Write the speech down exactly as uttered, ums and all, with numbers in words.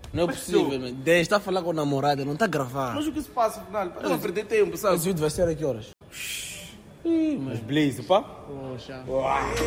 Não é Mas possível, tu- mano. dez, está a falar com a namorada, não está a gravar. Mas o que se passa, afinal? Eu não perder tempo, Esse sabe? vídeo vai ser a que horas? Ih, mas Blaze, pá. poxa. Uau.